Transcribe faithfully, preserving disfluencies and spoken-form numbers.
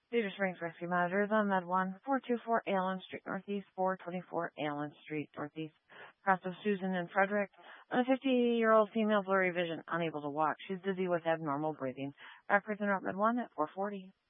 Cedar Springs Rescue Monitors on Med one, four two four Allen Street Northeast, four twenty-four Allen Street Northeast. Cross of Susan and Frederick. A fifty-year-old female blurry vision, unable to walk. She's dizzy with abnormal breathing. Backwards and Med one at four forty.